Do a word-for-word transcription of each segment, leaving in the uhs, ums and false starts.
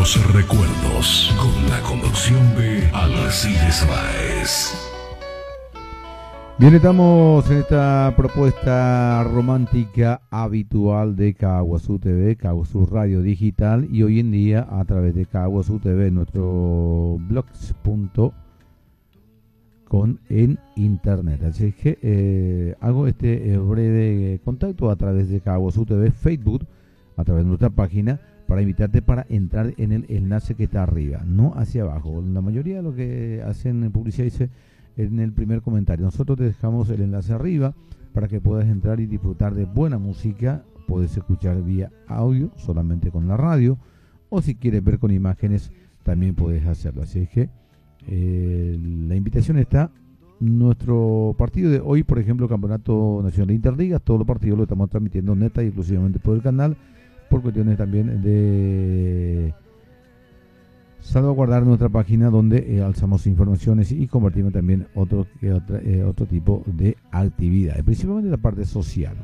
los recuerdos, con la conducción de Alcides Báez. Bien, estamos en esta propuesta romántica habitual de Caguazú T V, Caguazú Radio Digital, y hoy en día a través de Caguazú T V, nuestro blogs punto com en internet. Así que eh, hago este eh, breve contacto a través de Caguazú T V, Facebook, a través de nuestra página, para invitarte para entrar en el enlace que está arriba, no hacia abajo. La mayoría de lo que hacen en publicidad dice en el primer comentario. Nosotros te dejamos el enlace arriba para que puedas entrar y disfrutar de buena música. Puedes escuchar vía audio solamente con la radio, o si quieres ver con imágenes también puedes hacerlo. Así es que eh, la invitación está. Nuestro partido de hoy, por ejemplo, Campeonato Nacional de Interligas, todos los partidos lo estamos transmitiendo neta y exclusivamente por el canal, por cuestiones también de salvaguardar nuestra página, donde eh, alzamos informaciones y compartimos también otro, eh, otro, eh, otro tipo de actividades, principalmente la parte social.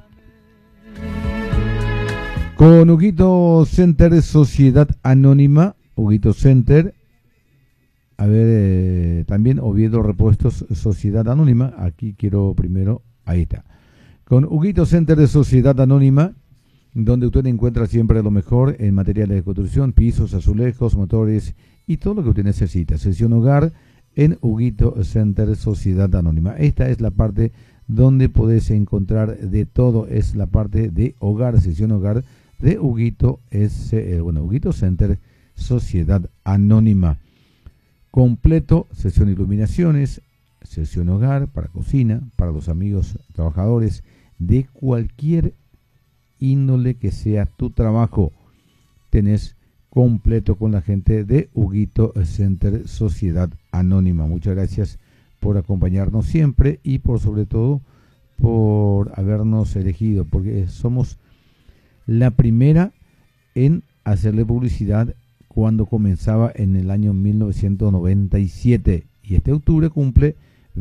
Con Huguito Center, Sociedad Anónima, Huguito Center, a ver, eh, también Oviedo Repuestos, Sociedad Anónima, aquí quiero primero, ahí está. Con Huguito Center de Sociedad Anónima, donde usted encuentra siempre lo mejor en materiales de construcción, pisos, azulejos, motores y todo lo que usted necesita. Sesión hogar en Huguito Center Sociedad Anónima. Esta es la parte donde podés encontrar de todo, es la parte de hogar, sesión hogar de Huguito, es, eh, bueno, Huguito Center Sociedad Anónima. Completo, sesión iluminaciones, sesión hogar para cocina, para los amigos trabajadores de cualquier índole que sea tu trabajo. Tenés completo con la gente de Huguito Center Sociedad Anónima. Muchas gracias por acompañarnos siempre y por sobre todo por habernos elegido, porque somos la primera en hacerle publicidad cuando comenzaba en el año mil novecientos noventa y siete, y este octubre cumple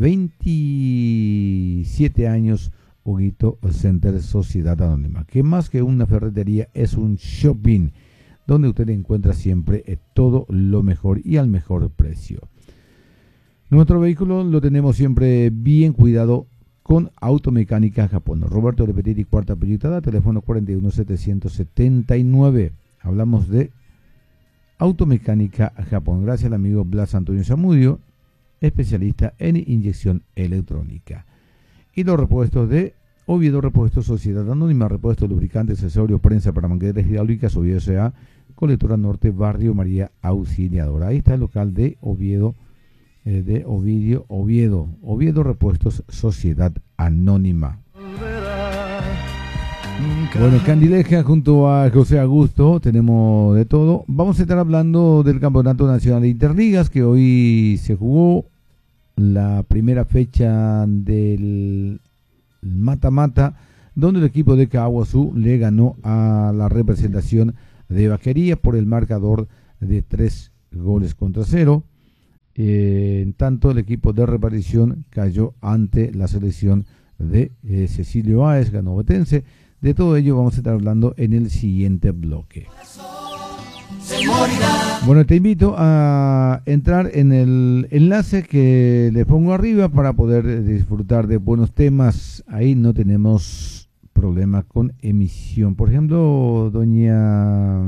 veintisiete años Huguito Center Sociedad Anónima, que más que una ferretería es un shopping donde usted encuentra siempre eh, todo lo mejor y al mejor precio. Nuestro vehículo lo tenemos siempre bien cuidado con Automecánica Japón. Roberto Repetiti, cuarta pellitada, teléfono cuarenta y uno setecientos setenta y nueve. Hablamos de Automecánica Japón, gracias al amigo Blas Antonio Zamudio, especialista en inyección electrónica. Y los repuestos de Oviedo Repuestos, Sociedad Anónima, repuestos, lubricantes, accesorios, prensa para mangueras hidráulicas, Oviedo S A, Colectora Norte, Barrio María Auxiliadora. Ahí está el local de Oviedo, eh, de Ovidio, Oviedo, Oviedo Repuestos, Sociedad Anónima. Bueno, Candileja junto a José Augusto, tenemos de todo. Vamos a estar hablando del Campeonato Nacional de Interligas, que hoy se jugó la primera fecha del mata-mata, donde el equipo de Caguazú le ganó a la representación de Vaquería por el marcador de tres goles contra cero. Eh, en tanto, el equipo de Repartición cayó ante la selección de eh, Cecilio Báez, ganó Betense. De todo ello vamos a estar hablando en el siguiente bloque. Bueno, te invito a entrar en el enlace que le pongo arriba para poder disfrutar de buenos temas. Ahí no tenemos problema con emisión. Por ejemplo, doña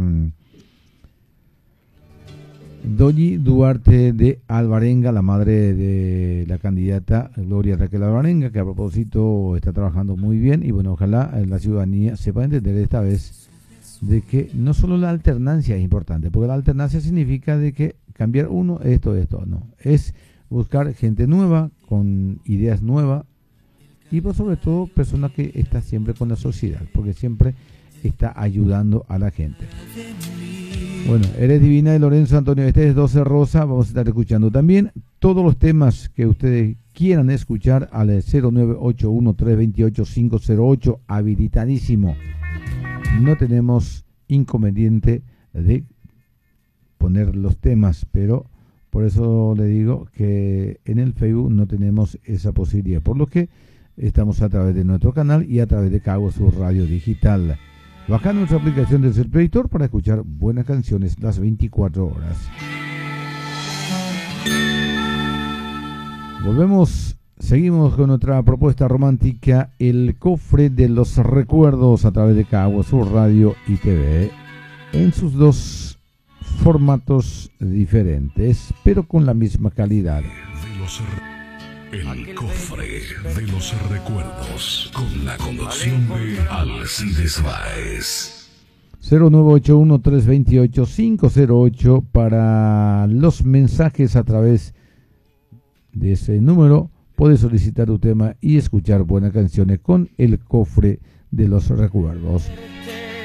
Doñi Duarte de Alvarenga, la madre de la candidata Gloria Raquel Alvarenga, que a propósito está trabajando muy bien, y bueno, ojalá la ciudadanía sepa entender esta vez de que no solo la alternancia es importante, porque la alternancia significa de que cambiar uno, esto, esto, no, es buscar gente nueva, con ideas nuevas, y por sobre todo personas que están siempre con la sociedad, porque siempre está ayudando a la gente. Bueno, Eres Divina de Lorenzo Antonio Estés, doce Rosa. Vamos a estar escuchando también todos los temas que ustedes quieran escuchar al cero nueve ocho uno tres dos ocho cinco cero ocho, habilitadísimo. No tenemos inconveniente de poner los temas, pero por eso le digo que en el Facebook no tenemos esa posibilidad, por lo que estamos a través de nuestro canal y a través de Caguazú Radio Digital. Baja nuestra aplicación desde el Play Store para escuchar buenas canciones las veinticuatro horas. Volvemos, seguimos con otra propuesta romántica, el cofre de los recuerdos a través de Cagua Sur Radio y T V, en sus dos formatos diferentes, pero con la misma calidad. De los, el cofre de los recuerdos, con la conducción de Alcides Báez. cero nueve ocho uno tres dos ocho cinco cero ocho para los mensajes a través de ese número. Puedes solicitar tu tema y escuchar buenas canciones con el cofre de los recuerdos.